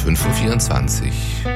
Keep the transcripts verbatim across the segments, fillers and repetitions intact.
fünf Uhr vierundzwanzig.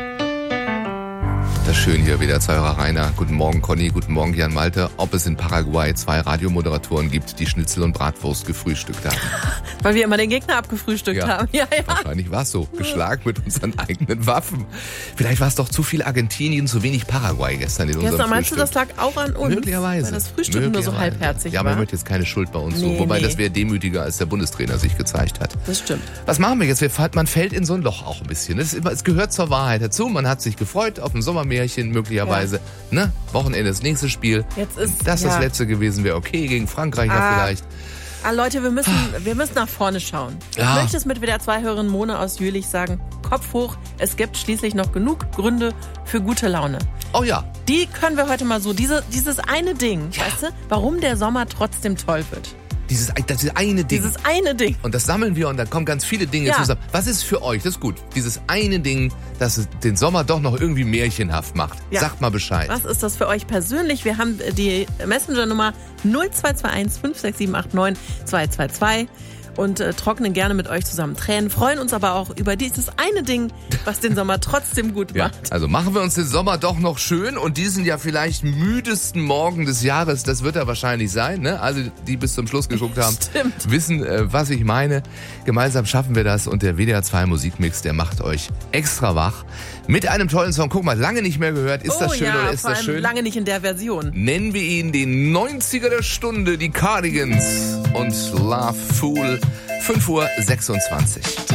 Das ist schön hier wieder, Zeurer Rainer. Guten Morgen, Conny. Guten Morgen, Jan Malte. Ob es in Paraguay zwei Radiomoderatoren gibt, die Schnitzel und Bratwurst gefrühstückt haben. Weil wir immer den Gegner abgefrühstückt ja, haben. Ja, ja. Wahrscheinlich war es so. Geschlagen mit unseren eigenen Waffen. Vielleicht war es doch zu viel Argentinien, zu wenig Paraguay gestern in unserem Gestern meinst Frühstück. du, das lag auch an uns? Möglicherweise. Weil das Frühstück nur so halbherzig ja, aber war. man wird jetzt keine Schuld bei uns nee, so. Wobei, nee. das wäre demütiger, als der Bundestrainer sich gezeigt hat. Das stimmt. Was machen wir jetzt? Wir, man fällt in so ein Loch auch ein bisschen. Das ist immer, es gehört zur Wahrheit dazu. Man hat sich gefreut auf ein Sommermärchen möglicherweise. Ja. Ne? Wochenende das nächste Spiel. Jetzt ist, das ja. das letzte gewesen wäre okay, gegen Frankreich ah. vielleicht. Ah, Leute, wir müssen, wir müssen nach vorne schauen. Ja. Ich möchte es mit W D R zwei Hörerin Mona aus Jülich sagen, Kopf hoch, es gibt schließlich noch genug Gründe für gute Laune. Oh ja. Die können wir heute mal so, diese, dieses eine Ding, ja. weißt du, warum der Sommer trotzdem toll wird. Dieses, das eine Ding. Dieses eine Ding. Und das sammeln wir und dann kommen ganz viele Dinge ja. zusammen. Was ist für euch, das ist gut, dieses eine Ding, das den Sommer doch noch irgendwie märchenhaft macht? Ja. Sagt mal Bescheid. Was ist das für euch persönlich? Wir haben die Messenger-Nummer null zwei zwei eins fünf sechs sieben acht neun zwei zwei zwei und äh, trocknen gerne mit euch zusammen Tränen, freuen uns aber auch über dieses eine Ding, was den Sommer trotzdem gut ja, macht. Also machen wir uns den Sommer doch noch schön und diesen ja vielleicht müdesten Morgen des Jahres, das wird er wahrscheinlich sein, ne? Also die bis zum Schluss geguckt haben, Stimmt. wissen, äh, was ich meine. Gemeinsam schaffen wir das und der W D R zwei Musikmix, der macht euch extra wach. Mit einem tollen Song. Guck mal, lange nicht mehr gehört. Ist oh, das schön ja, oder ist vor das allem schön? Lange nicht in der Version. Nennen wir ihn den neunziger der Stunde, die Cardigans und Love Fool. fünf Uhr sechsundzwanzig.